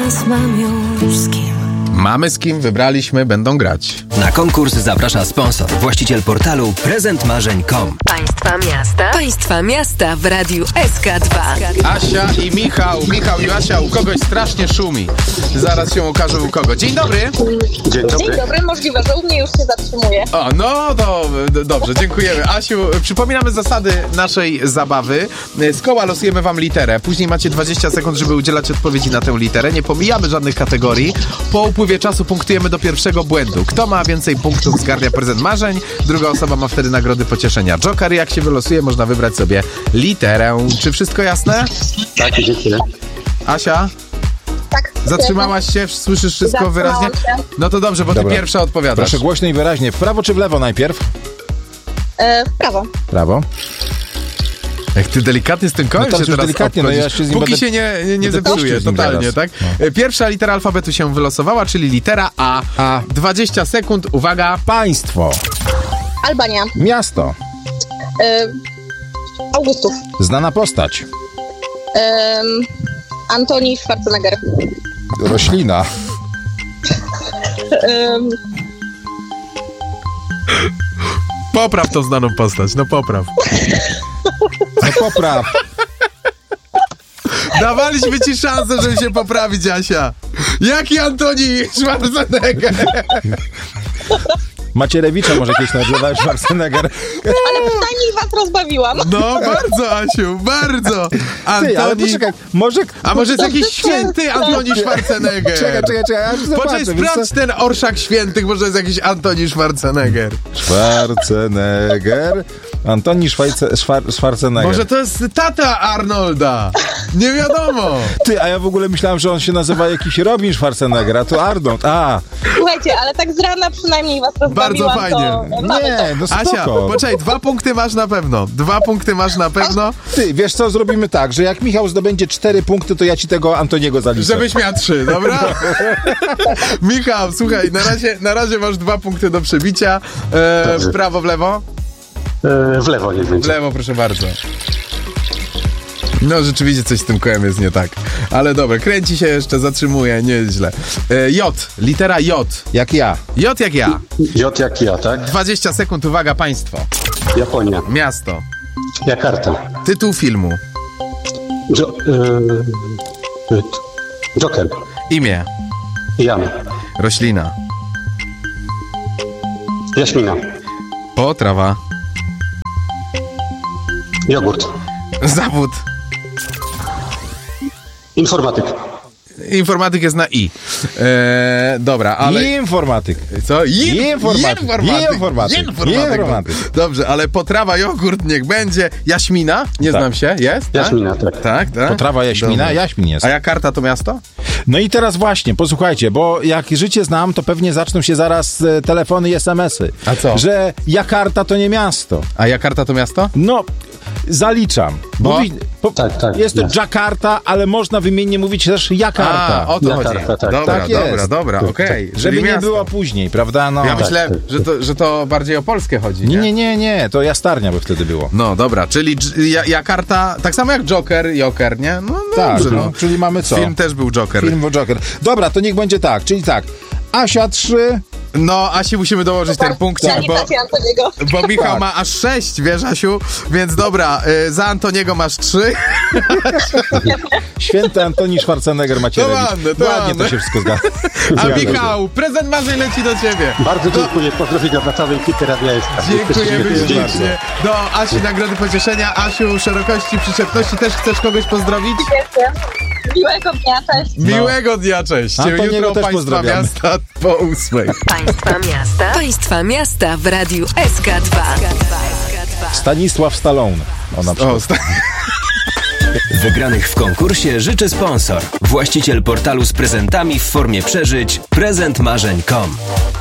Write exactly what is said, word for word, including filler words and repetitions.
teraz mam już z kim. Mamy z kim, wybraliśmy, będą grać. Na konkurs zaprasza sponsor, właściciel portalu prezent marzeń kropka com. Państwa miasta. Państwa miasta w Radiu S K dwa. Asia i Michał. Michał i Asia, u kogoś strasznie szumi. Zaraz się okaże u kogo. Dzień dobry. Dzień dobry. Dzień dobry, możliwe, że u mnie już się zatrzymuje. O, no to dobrze, dziękujemy. Asiu, przypominamy zasady naszej zabawy. Z koła losujemy wam literę. Później macie dwadzieścia sekund, żeby udzielać odpowiedzi na tę literę. Nie pomijamy żadnych kategorii. Po upływie czasu punktujemy do pierwszego błędu. Kto ma więcej punktów, zgarnia prezent marzeń. Druga osoba ma wtedy nagrody pocieszenia. Joker, jak się wylosuje, można wybrać sobie literę. Czy wszystko jasne? Tak, dziękuję. Asia? Tak. Zatrzymałaś się? Słyszysz wszystko Zatrzymałam wyraźnie? się. No to dobrze, bo ty Dobra. pierwsza odpowiadasz. Proszę głośno i wyraźnie. W prawo czy w lewo najpierw? E, w prawo. Prawo. Jak ty delikatnie z tym kołem No tam się już teraz delikatnie, no obchodzisz. ja się z nim Póki będę- się nie, nie, nie będę zepsuje kościł z nim totalnie, zaraz. tak? Pierwsza litera alfabetu się wylosowała, czyli litera A. A. dwadzieścia sekund, uwaga. Państwo. Albania. Miasto. E, Augustów. Znana postać. E, Antoni Schwarzenegger. Roślina. E, Popraw tą znaną postać, no popraw. No popraw. Dawaliśmy ci szansę, żeby się poprawić, Asia. Jaki Antoni Schwarzenegger? Macierewicza może kiedyś nazywa Schwarzenegger. ale przynajmniej was rozbawiłam. No bardzo, Asiu, bardzo. Ty, ale Antoni... poczekaj, może... A może jest jakiś święty Antoni Schwarzenegger? Czekaj, czekaj, czekaj, ja już Poczekaj, zobaczę, wiesz sprawdź co? ten orszak świętych, może jest jakiś Antoni Schwarzenegger. Schwarzenegger. Antoni Szwajce, Szwar, Schwarzenegger. Może to jest tata Arnolda. Nie wiadomo. Ty, a ja w ogóle myślałem, że on się nazywa jakiś Robin Schwarzenegger, a to Arnold. A, Słuchajcie, ale tak z rana przynajmniej was rozbawiłam. Bardzo fajnie. To mamy to. nie, no spoko. Asia, poczekaj, dwa punkty masz na pewno. Dwa punkty masz na pewno, Ty, wiesz co, zrobimy tak, że jak Michał zdobędzie cztery punkty, to ja ci tego Antoniego zaliczę. żebyś miał trzy, dobra? Michał, słuchaj, na razie, na razie masz dwa punkty do przebicia. E, w prawo, w lewo? E, w lewo nie W będzie. lewo, proszę bardzo. No, rzeczywiście coś z tym kołem jest nie tak. Ale dobra, kręci się jeszcze, zatrzymuje, nieźle. E, J, litera J. Jak ja. J jak ja. J jak ja, tak? dwadzieścia sekund, uwaga, państwo. Japonia. Miasto. Jakarta. Tytuł filmu. Jo, e, Joker. Imię. Jan. Roślina. Jaśmina. Potrawa. Jogurt. Zawód. Informatyk. Informatyk jest na I. E, dobra, ale... Informatyk. Co? In, Informatyk. Informatyk. Informatyk. Informatyk. Informatyk. Dobrze, ale potrawa, jogurt niech będzie. Jaśmina? Nie Tak. znam się. Jest? tak? Jaśmina, tak. Tak, tak. Potrawa Jaśmina, Dobra. Jaśmin jest. A Jakarta to miasto? No i teraz właśnie, posłuchajcie, bo jak życie znam, to pewnie zaczną się zaraz e, telefony i es em esy. A co? Że Jakarta to nie miasto. A Jakarta to miasto? No, zaliczam. Bo? Mówi, po, Tak, tak, Jest to jasne. Jakarta, ale można wymiennie mówić też Jakarta. A, o to Jakarta, chodzi. tak. Dobra, Tak jest. dobra, dobra, okej. Żeby Czyli nie miasto. było później, prawda? No, Ja tak. myślę, że to, że to bardziej o Polskę chodzi, Nie, nie, nie, nie, to Jastarnia by wtedy było. No dobra, czyli dż- ja, Jakarta, tak samo jak Joker, Joker, nie? No, no Tak, dobrze, no, no. czyli mamy co? Film też był Joker. Film był Joker. Dobra, to niech będzie tak, czyli tak. Asia trzy, No, Asi musimy dołożyć ten punkcik, bo, Zaliczcie Antoniego. bo Michał Tak. ma aż sześć, wiesz, Asiu? Więc dobra, y, za Antoniego masz trzy. święty Antoni Schwarzenegger Macierewicz. To ładne, to Ładnie ładne. to się wszystko zgadza. A Zgadza się. Michał, prezent marzeń leci do ciebie. Bardzo dziękuję. Pozdrowienia dla całej ekipy Radia S K. Dziękujemy Jesteście świetni. ślicznie. Do Asi nagrody pocieszenia. Asiu, szerokości, przyczepności. Też chcesz kogoś pozdrowić? Miłego dnia, cześć. Miłego dnia, cześć. Antoniego Jutro też Państwa pozdrawiamy. miasta po ósmej. Państwa miasta. Państwa miasta w Radiu S K dwa. Stanisław Stallone. O, na przykład. O, sta- Wygranych w konkursie życzy sponsor, właściciel portalu z prezentami w formie przeżyć prezent marzeń kropka com.